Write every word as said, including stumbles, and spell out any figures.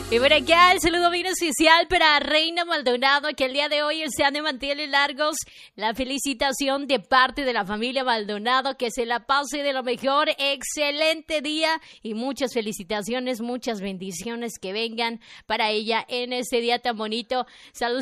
Y por acá el saludo bien especial para Reina Maldonado, que el día de hoy sean de manteles largos. La felicitación de parte de la familia Maldonado, que se la pase de lo mejor. Excelente día y muchas felicitaciones, muchas bendiciones que vengan para ella en este día tan bonito. Salud.